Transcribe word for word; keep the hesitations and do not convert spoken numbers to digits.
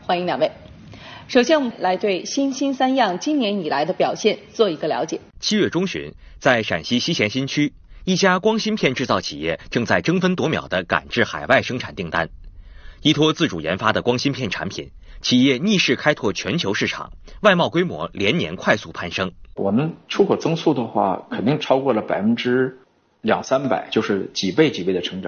欢迎两位。首先，我们来对新兴三样今年以来的表现做一个了解。 七月中旬，在陕西西咸新区，一家光芯片制造企业正在争分夺秒地赶制海外生产订单。依托自主研发的光芯片产品，企业逆势开拓全球市场，外贸规模连年快速攀升。 我们出口增速的话，肯定超过了百分之两三百，就是几倍几倍的成长。